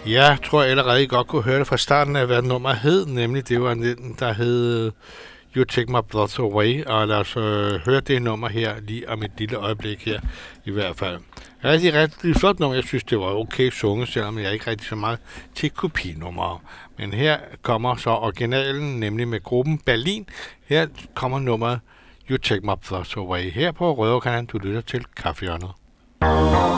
Ja, jeg tror allerede, I godt kunne høre det fra starten af, hvad nummer hed. Nemlig, det var den, der hed You Take My Breath Away. Og lad os høre det nummer her lige om et lille øjeblik her, i hvert fald. Rigtig flot nummer. Jeg synes, det var okay sunget, selvom jeg ikke rigtig så meget til kopinummer. Men her kommer så originalen, nemlig med gruppen Berlin. Her kommer nummeret You Take My Breath Away. Her på Røverkanalen, du lytter til Kaffehjørnet.